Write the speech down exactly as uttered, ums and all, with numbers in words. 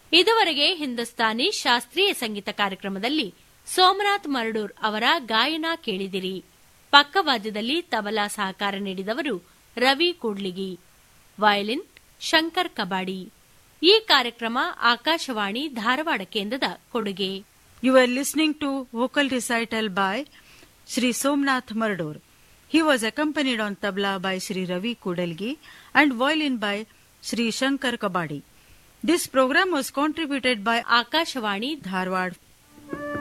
ಇದುವರೆಗೆ ಹಿಂದೂಸ್ತಾನಿ ಶಾಸ್ತ್ರೀಯ ಸಂಗೀತ ಕಾರ್ಯಕ್ರಮದಲ್ಲಿ ಸೋಮನಾಥ್ ಮರಡೂರ್ ಅವರ ಗಾಯನ ಕೇಳಿದಿರಿ. ಪಕ್ಕವಾದ್ಯದಲ್ಲಿ ತಬಲಾ ಸಹಕಾರ ನೀಡಿದವರು ರವಿ ಕೂಡ್ಲಿಗಿ, ವಯಲಿನ್ ಶಂಕರ್ ಕಬಾಡಿ. ಈ ಕಾರ್ಯಕ್ರಮ ಆಕಾಶವಾಣಿ ಧಾರವಾಡ ಕೇಂದ್ರದ ಕೊಡುಗೆ. You were listening to vocal recital by Shri Somnath Mardur. He was accompanied on tabla by Shri Ravi Kudalgi and violin by Shri Shankar Kabadi. This program was contributed by Akashvani Dharwad.